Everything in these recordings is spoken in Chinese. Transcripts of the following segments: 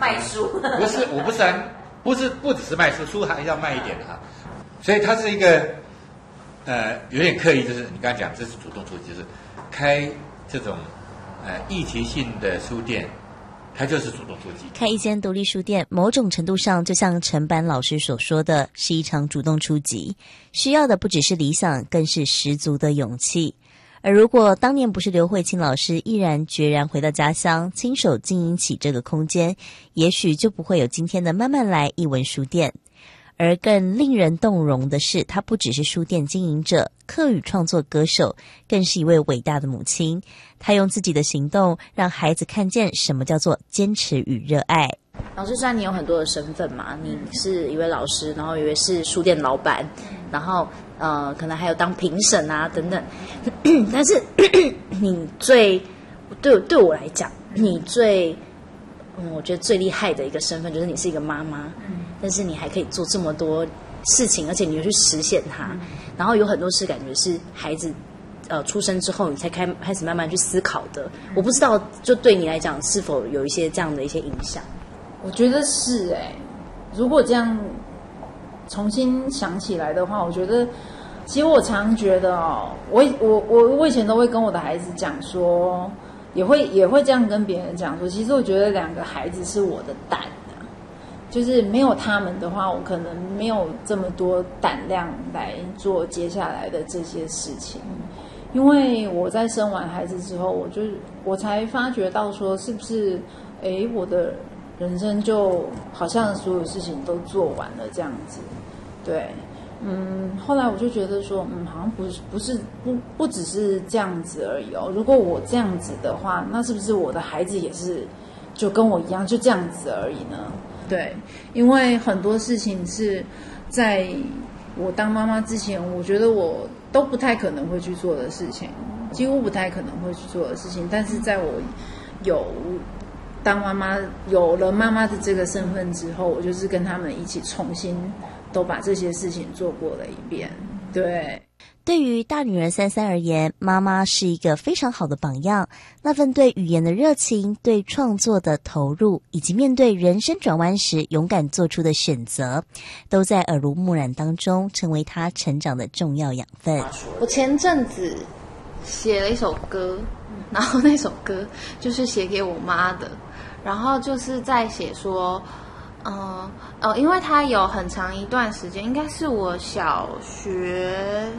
卖书。 不是，我不只是卖书，书还要卖一点哈。所以它是一个有点刻意，就是你刚才讲这是主动出击，就是开这种议题性的书店，它就是主动出击。 开一间独立书店，某种程度上就像陈班老师所说的，是一场主动出击，需要的不只是理想，更是十足的勇气。而如果当年不是刘慧卿老师毅然决然回到家乡，亲手经营起这个空间，也许就不会有今天的慢慢来艺文书店。而更令人动容的是，她不只是书店经营者、客语创作歌手，更是一位伟大的母亲。她用自己的行动让孩子看见什么叫做坚持与热爱。 老师，虽然你有很多的身份嘛，你是一位老师，然后一位是书店老板，然后可能还有当评审啊等等，但是你对我来讲，你我觉得最厉害的一个身份就是你是一个妈妈，但是你还可以做这么多事情，而且你又去实现它，然后有很多事感觉是孩子出生之后你才开始慢慢去思考的。我不知道就对你来讲是否有一些这样的一些影响。 我觉得是如果这样重新想起来的话，我觉得其实我常觉得我以前都会跟我的孩子讲说，也会这样跟别人讲说，其实我觉得2个孩子是我的胆就是没有他们的话，我可能没有这么多胆量来做接下来的这些事情。因为我在生完孩子之后，我才发觉到说，是不是我的人生就好像所有事情都做完了这样子。对，后来我就觉得说，好像不只是这样子而已哦。如果我这样子的话，那是不是我的孩子也是就跟我一样就这样子而已呢？对，因为很多事情是在我当妈妈之前，我觉得我都不太可能会去做的事情，几乎不太可能会去做的事情。但是在我当妈妈有了妈妈的这个身份之后，我就是跟他们一起重新都把这些事情做过了一遍。对， 对于大女儿33而言，妈妈是一个非常好的榜样。那份对语言的热情，对创作的投入，以及面对人生转弯时勇敢做出的选择，都在耳濡目染当中成为她成长的重要养分。 我前阵子写了一首歌，然后那首歌就是写给我妈的，然后就是在写说因为它有很长一段时间，应该是我小学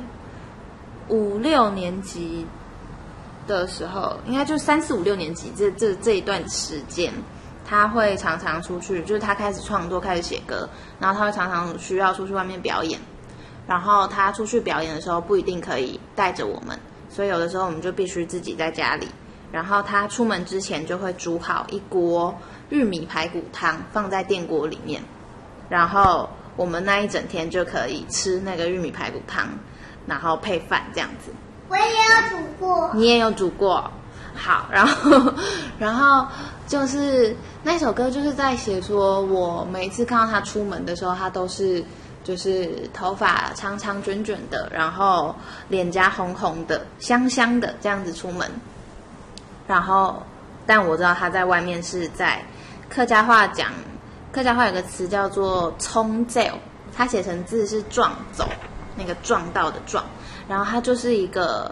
5、6年级的时候，应该就3、4、5、6年级这一段时间，他会常常出去，就是他开始创作，开始写歌，然后他会常常需要出去外面表演，然后他出去表演的时候不一定可以带着我们，所以有的时候我们就必须自己在家里，然后他出门之前就会煮好一锅玉米排骨汤放在电锅里面，然后我们那一整天就可以吃那个玉米排骨汤，然后配饭这样子。 我也有煮过。 你也有煮过？好，然后就是那首歌就是在写说，我每一次看到他出门的时候，他都是就是头发长长卷卷的，然后脸颊红红的，香香的这样子出门。然后，但我知道他在外面是在客家话有个词叫做冲走，他写成字是撞走，那个撞到的撞，然后他就是一个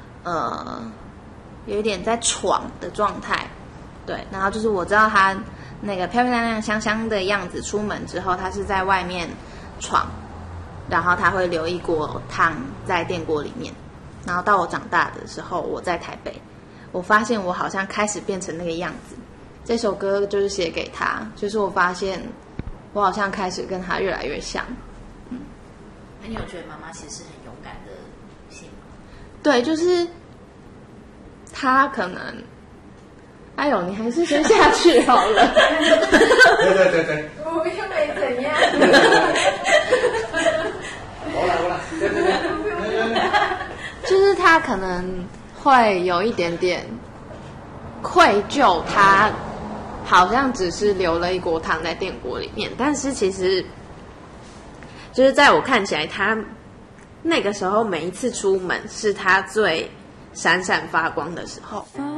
有一点在闯的状态，对，然后就是我知道他那个漂漂亮亮香香的样子，出门之后他是在外面闯，然后他会留一锅汤在电锅里面，然后到我长大的时候，我在台北，我发现我好像开始变成那个样子。这首歌就是写给他，就是我发现我好像开始跟他越来越像。 那你有觉得妈妈其实是很勇敢的女性吗？ 对，就是他可能，哎呦，你还是先下去好了。 对， 我又没怎样。 就是他可能会有一点点愧疚，他好像只是留了一锅汤在电锅里面，但是其实就是在我看起来，他那个时候每一次出门是他最闪闪发光的时候。